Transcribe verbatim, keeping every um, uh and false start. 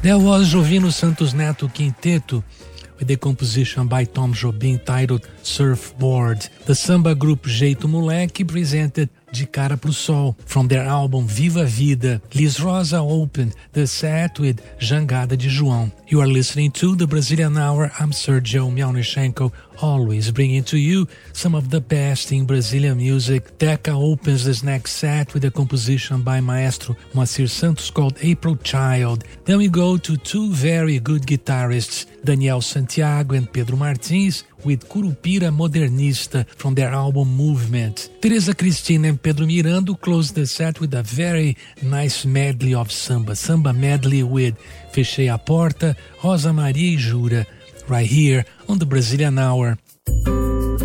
There was Jovino Santos Neto Quinteto with a composition by Tom Jobim titled Surfboard. The samba group Jeito Moleque presented De Cara Pro Sol from their album Viva Vida. Liz Rosa opened the set with Jangada de João. You are listening to the Brazilian Hour. I'm Sergio Mialnichenko, always bringing to you some of the best in Brazilian music. Decca opens this next set with a composition by Maestro Moacir Santos called April Child. Then we go to two very good guitarists, Daniel Santiago and Pedro Martins, with Curupira Modernista from their album Movement. Teresa Cristina and Pedro Miranda closed the set with a very nice medley of samba. Samba medley with Fechei a Porta, Rosa Maria e Jura, right here on the Brazilian Hour.